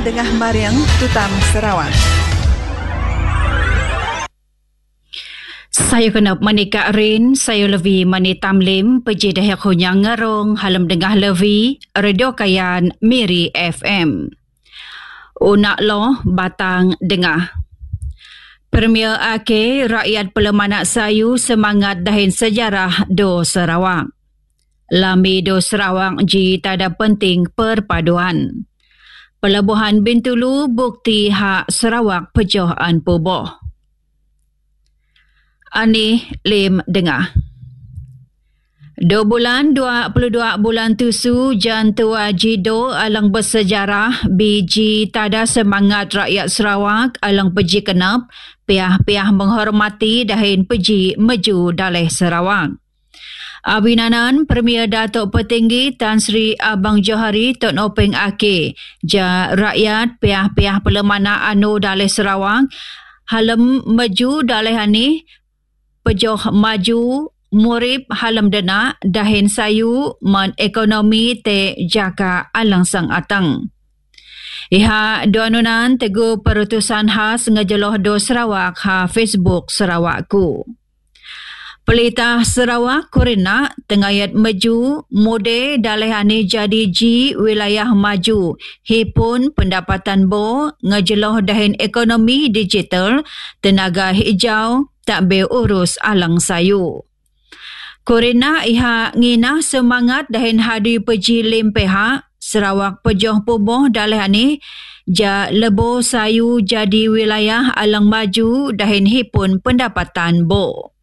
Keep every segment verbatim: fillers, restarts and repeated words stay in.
Dengah Mariang Tutam Sarawak. Saya kena menikah Rin, saya Levi Mani Tamlim, peji dahyak hunyang ngerong, halam dengah Levi, Radio Kayan Miri F M. Unak loh batang dengah. Premier Ake, rakyat Pelemanak Sayu semangat dahin sejarah do Sarawak. Lami do Sarawak ji tada penting perpaduan. Pelabuhan Bintulu bukti hak Sarawak pejohan puboh. Ani lim dengah. Dua bulan, dua puluh dua bulan tusu, jantua jido alang bersejarah, biji tada semangat rakyat Sarawak alang peji kenap, piah-piah menghormati dahin peji maju daleh Sarawak. Abinanan Premier Datuk Petinggi Tan Sri Abang Johari Tun Openg Ake, ja rakyat piah-piah Pelemanak anu daleh Sarawak, halam maju daleh ani, pejoh maju, murib halam dena, dahin sayu, man ekonomi te jaka alang sang atang. Iha duanunan teguh perutusan khas ngejeloh do Sarawak ha Facebook Sarawakku. Pelitah Sarawak Korina tengayat maju, mode dalehani jadi ji wilayah maju. Hipun pendapatan bo, ngejeloh dahin ekonomi digital, tenaga hijau, tak beurus alang sayu. Korina iha ngina semangat dahin hadi peji limpeha, Sarawak pejoh puboh dalehani, ja lebo sayu jadi wilayah alang maju dahin hipun pendapatan bo.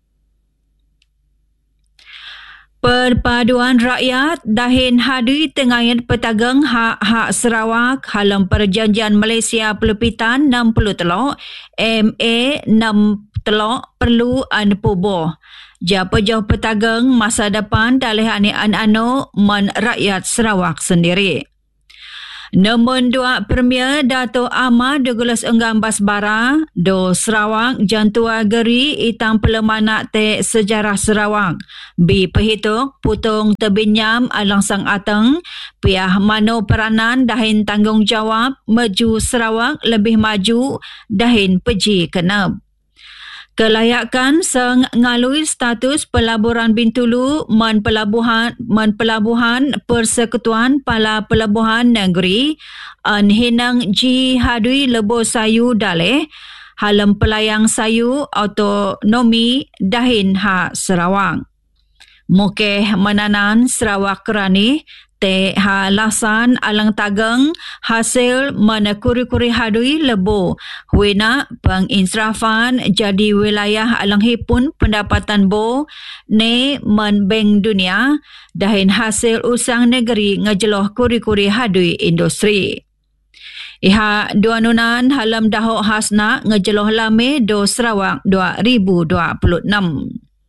Perpaduan rakyat dahin hadi tengayat petagang hak-hak Sarawak halam perjanjian Malaysia Pelepitan enam puluh telok M A enam telok perlu an puboh. Ja pejoh petagang masa depan dalih ani an-ano man rakyat Sarawak sendiri. Nombor dua Premier Dato' Ahmad Douglas Enggam Basbara do Sarawak jantua geri itang Pelemanak te sejarah Sarawak. Bi pehituk putung tebinyam alang sang ateng piah mano peranan dahin tanggungjawab maju Sarawak lebih maju dahin peji kenab. Kelayakan sang ngalui status pelaburan Bintulu man pelabuhan man pelabuhan Persekutuan Pala Pelabuhan Negeri an hinang ji hadui lebo sayu daleh halam pelayang sayu autonomi dahin ha Sarawak. Mukeh menanan Sarawak kerani te ha lasan alang tagang hasil mana kuri-kuri hadui lebo huina penginsrafan jadi wilayah alang hipun pendapatan bo ne man bank dunia dahin hasil usang negeri ngejeloh kuri-kuri hadui industri. Iha duanunan halam dahok hasna ngejeloh lame do Sarawak dua ribu dua puluh enam.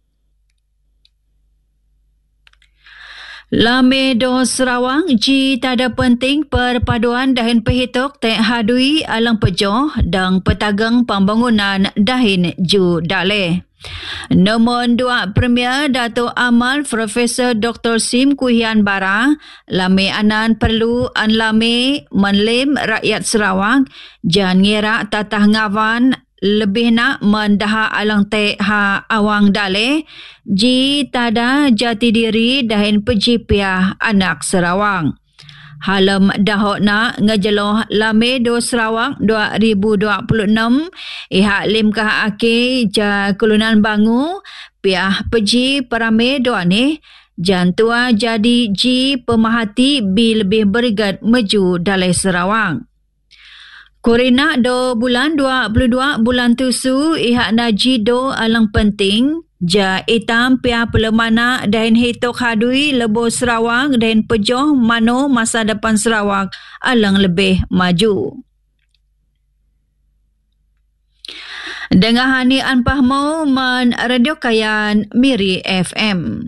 Lame do Sarawak ji tada penting perpaduan dahin pehituk te hadui alang pejoh dan petagang pembangunan dahin ju daleh. Nombor dua Premier Dato' Amal Profesor Doktor Sim Kuhian Bara, lame anan perlu an lame menlim rakyat Sarawak, jan ngira tatah ngawan lebih nak mendaha alang te ha awang daleh ji tada jati diri dahin pejipiah anak Sarawak. Halam dahok nak ngejeloh lame do Sarawak dua ribu dua puluh enam ihak limkah ake ja kulunan bangu piah peji parame doa ni jantua jadi ji pemahati bi lebih berigad maju daleh Sarawak. Korina do bulan dua puluh dua bulan tusu ihak naji do alang penting ja itam pihak Pelemanak dahin hituk hadui lebo Sarawak dahin pejoh mano masa depan Sarawak alang lebih maju. Dengah hani anpah mau man Radio Kayan Miri F M.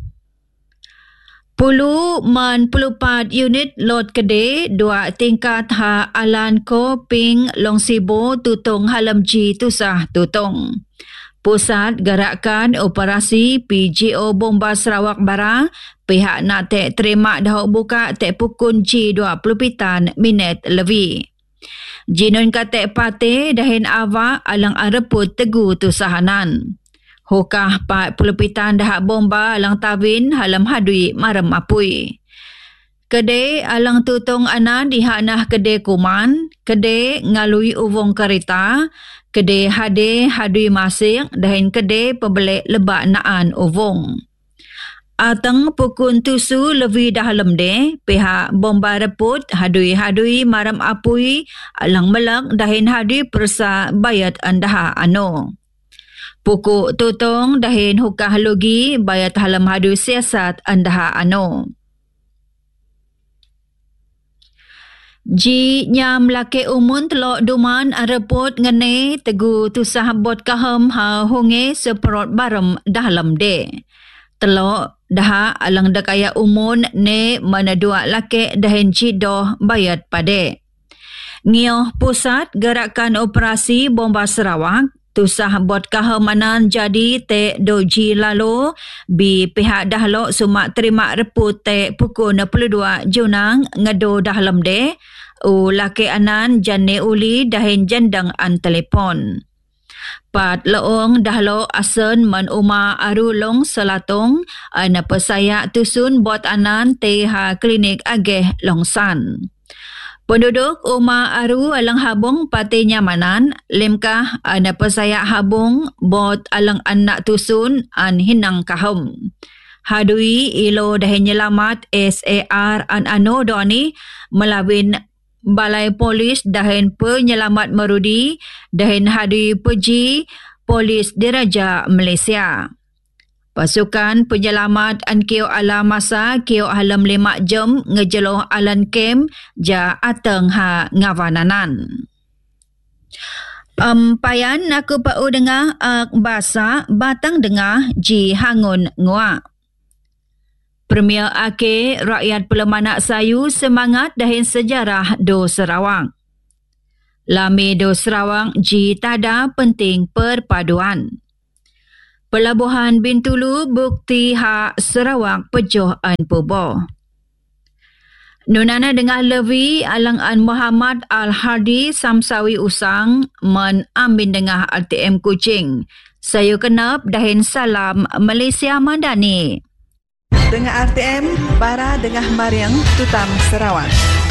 Pulu man puluh empat unit lot kede dua tingkat ha alan ko ping long sibo tutong halam ji tusah tutong. Pusat Gerakan Operasi P G O Bomba Sarawak Barat pihak nak tek terima dah buka tek pukul G dua puluh pitan minit lebih. Jinun katek pate dahin awak alang areput tegu tu sahanan. Hukah empat puluh pitan dah bomba alang tawin halam hadui marem apui. Kedai alang tutong anan dihanah kedai kuman, kedai ngalui uvong kereta, kedai hade hadui masing dahin kedai pembelek lebak naan uvong. Atang pukun tusu lebih dalam de, pihak bomba reput hadui-hadui maram apui alang melak dahin hadui persa bayat andaha ano. Pukuk tutong dahin hukah logi bayat halam hadui siasat andaha ano. Ji nyam laki umun telok duman areput ngene tegu tusah bot kaham ha honge seperot barem dalam de. Telok dah alang dakaya umun ne mana dua laki dahin cidoh bayat pade. Ngioh Pusat Gerakan Operasi Bomba Sarawak tusah bot kahamanan jadi te doji lalu bi pihak dahlok sumak terima reput te pukul enam puluh dua Junang ngado dalam de u laki anan jane uli dahin jandang an telepon. Pat leong dahlo asen man uma arulong selatong ana pesaya tusun bot anan te ha klinik ageh longsan. Penduduk uma aru alang habong pate nyamanan lemkah ana pesaya habong bot alang anak tusun an hinang kahom. Hadui ilo dahin nyelamat S A R an ano doni melawin Balai Polis dahin penyelamat Merudi dahin hadui peji Polis Diraja Malaysia. Pasukan penyelamat an kio ala masa kio halam lima jam ngejeloh alan kem ja ateng ha ngawananan. Um, payan aku pau dengar uh, bahasa batang dengar ji hangun nguak. Premier Ake Rakyat Pelemanak Sayu semangat dahin sejarah do Sarawak. Lami do Sarawak ji tada penting perpaduan. Pelabuhan Bintulu bukti hak Sarawak pejoh an puboh. Nunana dengar levi alang an Muhammad Al-Hardi Samsawi Usang men amin dengar R T M Kuching. Sayu kenap dahin salam Malaysia Madani. Dengan R T M, Bara dengan Mariang Tutam Sarawak.